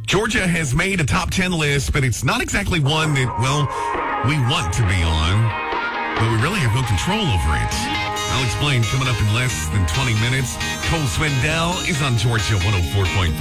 Georgia has made a top 10 list, but it's not exactly one that, well, we want to be on, but we really have no control over it. I'll explain coming up in less than 20 minutes. Cole Swindell is on Georgia 104.5.